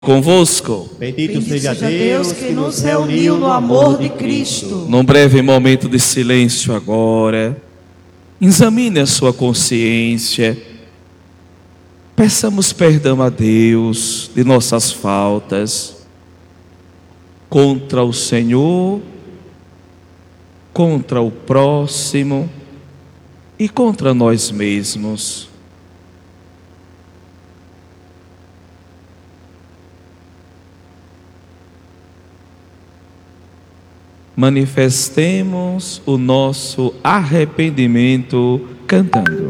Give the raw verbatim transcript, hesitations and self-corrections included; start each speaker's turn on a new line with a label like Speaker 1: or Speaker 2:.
Speaker 1: Convosco.
Speaker 2: Bendito,
Speaker 3: Bendito
Speaker 2: seja
Speaker 3: seja
Speaker 2: Deus que nos reuniu no amor de Cristo.
Speaker 1: Num breve momento de silêncio agora, examine a sua consciência. Peçamos perdão a Deus de nossas faltas contra o Senhor, contra o próximo e contra nós mesmos. Manifestemos o nosso arrependimento cantando.